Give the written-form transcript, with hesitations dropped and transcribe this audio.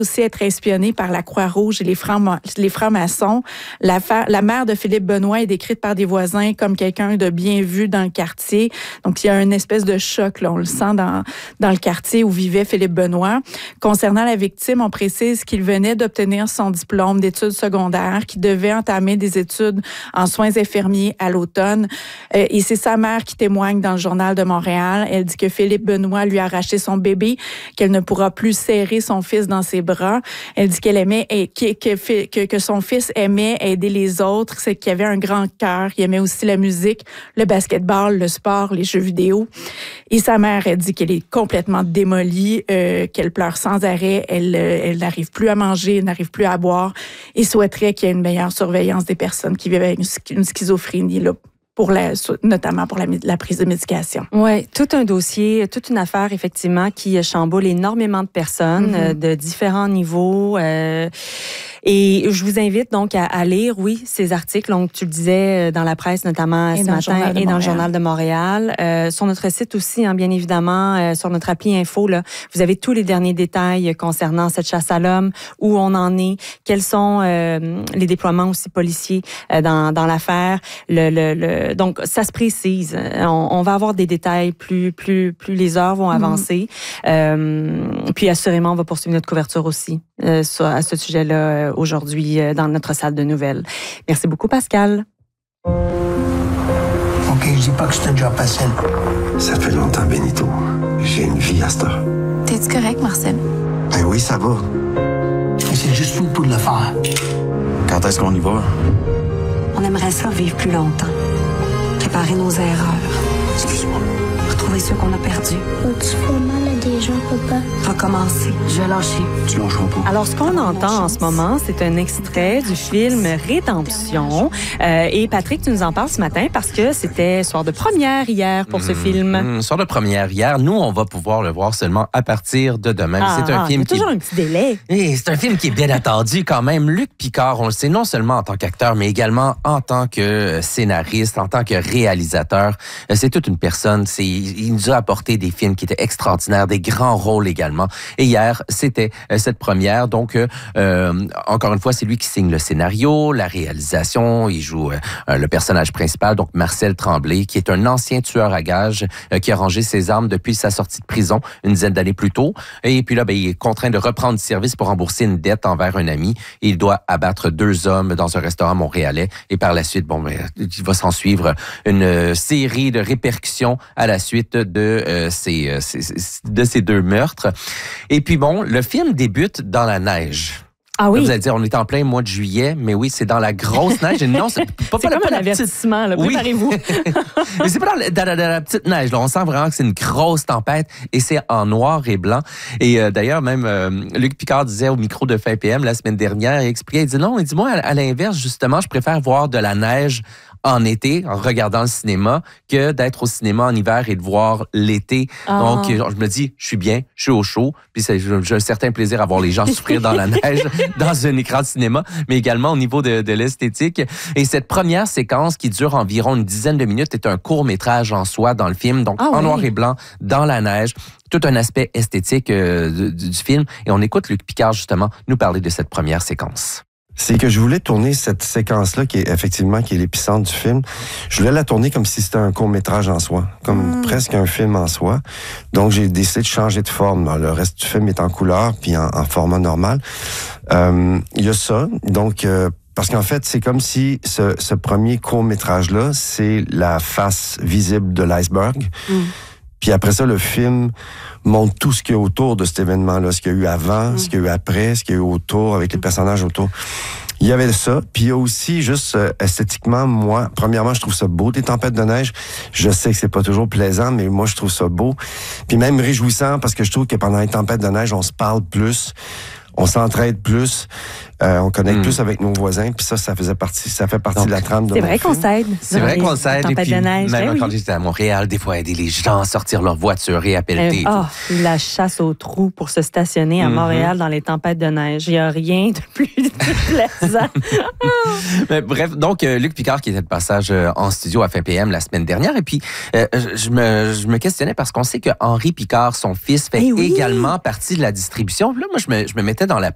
aussi être espionnée par la Croix-Rouge et les francs-maçons. La mère de Philippe Benoît est décrite par des voisins comme quelqu'un de bien vu dans le quartier. Donc, il y a une espèce de choc, là, on le sent dans le quartier où vivait Philippe Benoît. Concernant la victime, on précise qu'il venait d'obtenir son diplôme d'études secondaires, qu'il devait entamer des études en soins infirmiers à l'automne. Et c'est sa mère qui témoigne dans le Journal de Montréal. Elle dit que Philippe Benoît lui a arraché son bébé, qu'elle ne pourra plus serrer son fils dans ses bras. Elle dit qu'elle aimait et que son fils aimait aider les autres, c'est qu'il avait un grand cœur. Il aimait aussi la musique, le basketball, le sport, les jeux vidéo. Et sa mère, elle dit qu'elle est complètement démolie, qu'elle pleure sans arrêt, elle n'arrive plus à manger, elle n'arrive plus à boire et souhaiterait qu'il y ait une meilleure surveillance des personnes qui vivent avec une schizophrénie, là, notamment pour la prise de médication. Oui, tout un dossier, toute une affaire, effectivement, qui chamboule énormément de personnes de différents niveaux. Et je vous invite donc à lire, oui, ces articles. Donc, tu le disais dans la presse, notamment ce matin, et dans le Journal de Montréal. Sur notre site aussi, hein, bien évidemment, sur notre appli Info, là, vous avez tous les derniers détails concernant cette chasse à l'homme, où on en est, quels sont les déploiements aussi policiers dans l'affaire. Donc, ça se précise. On va avoir des détails plus les heures vont avancer. Puis, assurément, on va poursuivre notre couverture aussi à ce sujet-là aujourd'hui dans notre salle de nouvelles. Merci beaucoup, Pascal. OK, je dis pas que c'est un job facile. Ça fait longtemps, Benito. J'ai une vie à cette heure. T'es-tu correct, Marcel? Ben oui, ça va. Mais c'est juste fou pour le faire. Quand est-ce qu'on y va? On aimerait ça vivre plus longtemps. Réparer nos erreurs. Excuse-moi. Retrouver ceux qu'on a perdus. Tu fais mal à des gens, papa. Recommencer. Je vais lâcher. Tu lâcheras pas. Alors, ce qu'on entend en ce moment, c'est un extrait du film Rédemption. Et Patrick, tu nous en parles ce matin parce que c'était soir de première hier pour ce film. Soir de première hier. Nous, on va pouvoir le voir seulement à partir de demain. C'est un film il y a toujours un petit délai. Et c'est un film qui est bien attendu quand même. Luc Picard, on le sait, non seulement en tant qu'acteur, mais également en tant que scénariste, en tant que réalisateur. C'est toute une personne. Il nous a apporté des films qui étaient extraordinaires, des grands rôles également. Et hier, c'était cette première. Donc, encore une fois, c'est lui qui signe le scénario, la réalisation. Il joue le personnage principal, donc Marcel Tremblay, qui est un ancien tueur à gages qui a rangé ses armes depuis sa sortie de prison une dizaine d'années plus tôt. Et puis là, il est contraint de reprendre service pour rembourser une dette envers un ami. Et il doit abattre 2 hommes dans un restaurant montréalais. Et par la suite, il va s'en suivre une série de répercussions à la suite de ces 2 meurtres. Et puis le film débute dans la neige. Ah oui. Là, vous allez dire, on est en plein mois de juillet, mais oui, c'est dans la grosse neige. Et non, c'est pas comme pas un avertissement, là. Préparez-vous. Mais c'est pas dans la petite neige. Là. On sent vraiment que c'est une grosse tempête et c'est en noir et blanc. Et d'ailleurs, même Luc Picard disait au micro de Fin PM la semaine dernière, il expliquait, il dit non, il dit moi, à l'inverse, justement, je préfère voir de la neige en été, en regardant le cinéma, que d'être au cinéma en hiver et de voir l'été. Donc, je me dis, je suis bien, je suis au chaud, puis j'ai un certain plaisir à voir les gens souffrir dans la neige, dans un écran de cinéma, mais également au niveau de l'esthétique. Et cette première séquence, qui dure environ une dizaine de minutes, est un court-métrage en soi dans le film, donc en noir et blanc, dans la neige. Tout un aspect esthétique du film. Et on écoute Luc Picard, justement, nous parler de cette première séquence. C'est que je voulais tourner cette séquence-là, qui est l'épicentre du film. Je voulais la tourner comme si c'était un court-métrage en soi, comme presque un film en soi. Donc, j'ai décidé de changer de forme. Le reste du film est en couleur, puis en format normal. Il y a ça. Donc, parce qu'en fait, c'est comme si ce premier court-métrage-là, c'est la face visible de l'iceberg. Puis après ça, le film montre tout ce qu'il y a autour de cet événement-là, ce qu'il y a eu avant, ce qu'il y a eu après, ce qu'il y a eu autour, avec les personnages autour. Il y avait ça, puis il y a aussi juste esthétiquement, moi, premièrement, je trouve ça beau, des tempêtes de neige. Je sais que c'est pas toujours plaisant, mais moi, je trouve ça beau. Puis même réjouissant, parce que je trouve que pendant les tempêtes de neige, on se parle plus, on s'entraide plus. On connecte plus avec nos voisins, puis ça fait partie donc, de la trame de mon film. C'est vrai qu'on s'aide. Et puis, neige, même quand j'étais à Montréal, des fois, aider les gens à sortir leur voiture et à pelleter. La chasse aux trous pour se stationner à Montréal dans les tempêtes de neige. Il n'y a rien de plus plaisant. Mais bref, donc, Luc Picard qui était de passage en studio à Fin PM la semaine dernière. Et puis, je me questionnais parce qu'on sait que Henri Picard, son fils, fait également partie de la distribution. Là, moi, je me mettais dans la